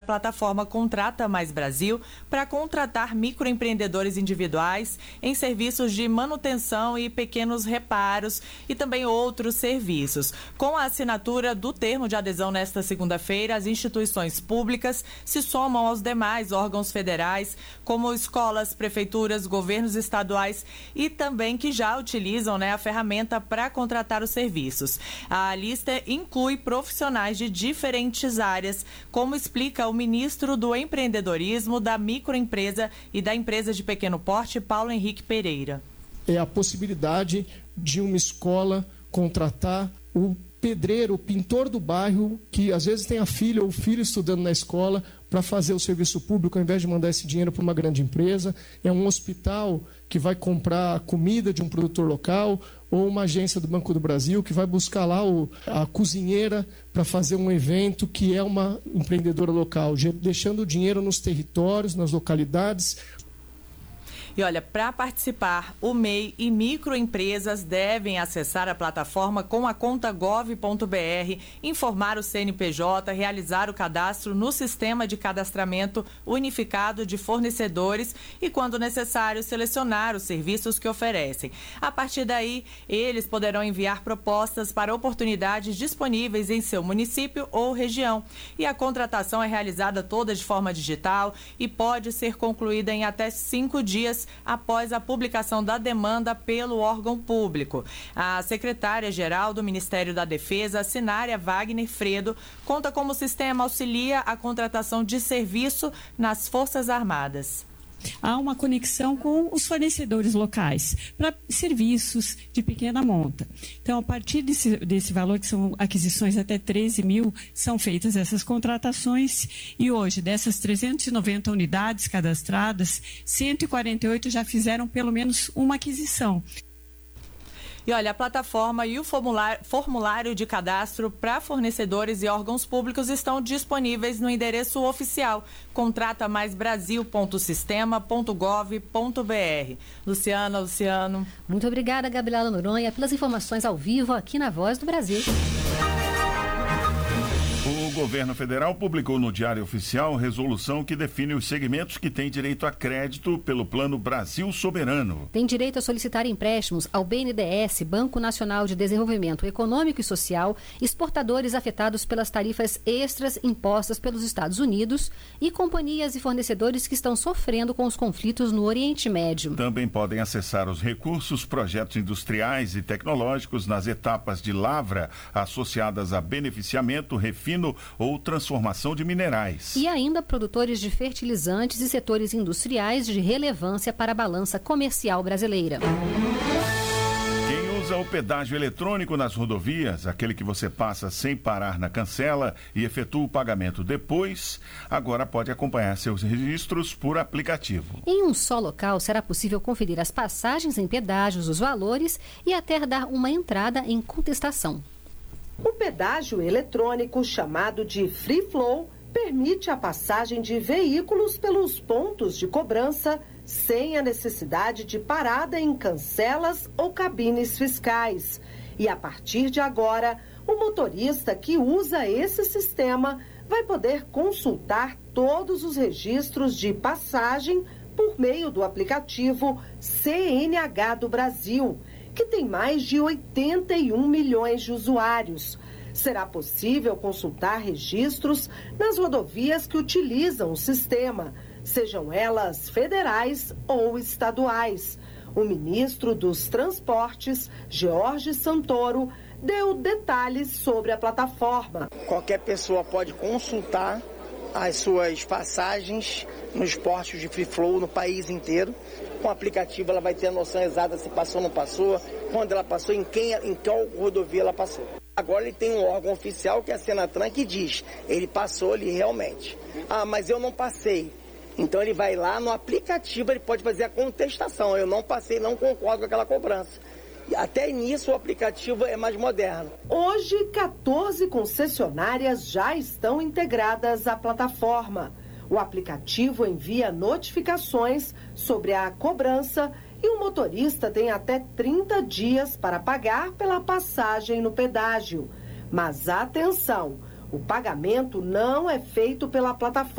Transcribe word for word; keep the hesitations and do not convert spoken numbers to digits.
plataforma Contrata Mais Brasil para contratar microempreendedores individuais em serviços de manutenção e pequenos reparos e também outros serviços. Com a assinatura do termo de adesão nesta segunda-feira, as instituições públicas se somam aos demais órgãos federais, como escolas, prefeituras, governos estaduais e também que já utilizam, né, a ferramenta para contratar os serviços. A lista inclui profissionais de diferentes áreas, como explica o ministro do Empreendedorismo, da Microempresa e da Empresa de Pequeno Porte, Paulo Henrique Pereira. É a possibilidade de uma escola contratar o pedreiro, o pintor do bairro, que às vezes tem a filha ou o filho estudando na escola, para fazer o serviço público, ao invés de mandar esse dinheiro para uma grande empresa. É um hospital que vai comprar comida de um produtor local, ou uma agência do Banco do Brasil que vai buscar lá o, a cozinheira para fazer um evento que é uma empreendedora local, deixando o dinheiro nos territórios, nas localidades. E olha, para participar, o M E I e microempresas devem acessar a plataforma com a conta gov ponto br, informar o C N P J, realizar o cadastro no Sistema de Cadastramento Unificado de Fornecedores e, quando necessário, selecionar os serviços que oferecem. A partir daí, eles poderão enviar propostas para oportunidades disponíveis em seu município ou região. E a contratação é realizada toda de forma digital e pode ser concluída em até cinco dias após a publicação da demanda pelo órgão público. A secretária-geral do Ministério da Defesa, Sinária Wagner Fredo, conta como o sistema auxilia a contratação de serviço nas Forças Armadas. Há uma conexão com os fornecedores locais para serviços de pequena monta. Então, a partir desse, desse valor, que são aquisições até treze mil, são feitas essas contratações e hoje, dessas trezentas e noventa unidades cadastradas, cento e quarenta e oito já fizeram pelo menos uma aquisição. E olha, a plataforma e o formulário, formulário de cadastro para fornecedores e órgãos públicos estão disponíveis no endereço oficial contrata mais brasil ponto sistema ponto gov ponto br. Luciana, Luciano. Muito obrigada, Gabriela Noronha, pelas informações ao vivo aqui na Voz do Brasil. O governo federal publicou no Diário Oficial resolução que define os segmentos que têm direito a crédito pelo Plano Brasil Soberano. Tem direito a solicitar empréstimos ao B N D E S, Banco Nacional de Desenvolvimento Econômico e Social, exportadores afetados pelas tarifas extras impostas pelos Estados Unidos e companhias e fornecedores que estão sofrendo com os conflitos no Oriente Médio. Também podem acessar os recursos, projetos industriais e tecnológicos nas etapas de lavra associadas a beneficiamento, refino ou transformação de minerais. E ainda produtores de fertilizantes e setores industriais de relevância para a balança comercial brasileira. Quem usa o pedágio eletrônico nas rodovias, aquele que você passa sem parar na cancela e efetua o pagamento depois, agora pode acompanhar seus registros por aplicativo. Em um só local será possível conferir as passagens em pedágios, os valores e até dar uma entrada em contestação. O pedágio eletrônico, chamado de Free Flow, permite a passagem de veículos pelos pontos de cobrança sem a necessidade de parada em cancelas ou cabines fiscais. E a partir de agora, o motorista que usa esse sistema vai poder consultar todos os registros de passagem por meio do aplicativo C N H do Brasil, que tem mais de oitenta e um milhões de usuários. Será possível consultar registros nas rodovias que utilizam o sistema, sejam elas federais ou estaduais. O ministro dos Transportes, Jorge Santoro, deu detalhes sobre a plataforma. Qualquer pessoa pode consultar as suas passagens nos postos de Free Flow no país inteiro. Com o aplicativo ela vai ter a noção exata se passou ou não passou, quando ela passou, em, quem, em qual rodovia ela passou. Agora ele tem um órgão oficial que é a Senatran que diz, ele passou ali realmente. Ah, mas eu não passei. Então ele vai lá no aplicativo, ele pode fazer a contestação. Eu não passei, não concordo com aquela cobrança. Até nisso o aplicativo é mais moderno. Hoje, quatorze concessionárias já estão integradas à plataforma. O aplicativo envia notificações sobre a cobrança e o motorista tem até trinta dias para pagar pela passagem no pedágio. Mas atenção, o pagamento não é feito pela plataforma.